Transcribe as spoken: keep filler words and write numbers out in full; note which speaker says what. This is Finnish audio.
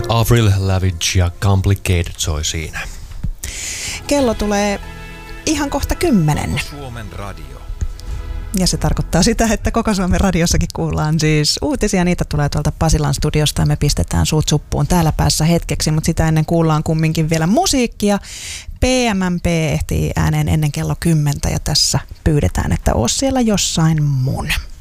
Speaker 1: Avril Lavigne ja Complicated soi siinä.
Speaker 2: Kello tulee ihan kohta kymmenen.
Speaker 3: Suomen radio.
Speaker 2: Ja se tarkoittaa sitä, että koko Suomen radiossakin kuullaan siis uutisia. Niitä tulee tuolta Pasilan studiosta ja me pistetään suut suppuun täällä päässä hetkeksi, mutta sitä ennen kuullaan kumminkin vielä musiikkia. P M M P ehtii ääneen ennen kello kymmentä ja tässä pyydetään, että oot siellä jossain mun.